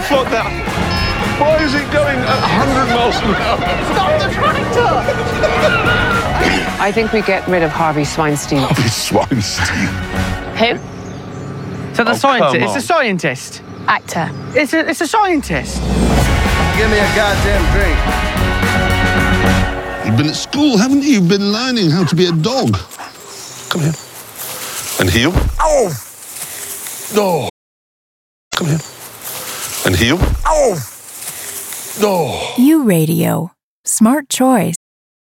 the fuck that? Why is it going at 100 miles an hour? Stop the tractor! I think we get rid of Harvey Sweinstein. Harvey Sweinstein. Him? So the Oh, scientist. come It's a on. scientist. Actor. It's a scientist. Give me a goddamn drink. You've been at school, haven't you? You've been learning how to be a dog. Come here. And heel. Oh! No. Come here. And heel. Oh! No. U Radio. Smart choice.